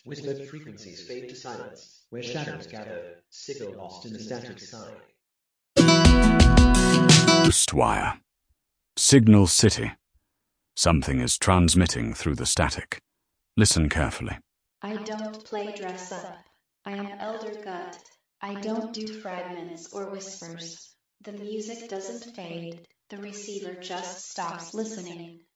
Whispered frequencies fade to silence, where shadows gather, signal lost in the static sigh. Ghostwire. Signal City. Something is transmitting through the static. Listen carefully. I don't play dress up. I am Elder Gut. I don't do fragments or whispers. The music doesn't fade. The receiver just stops listening.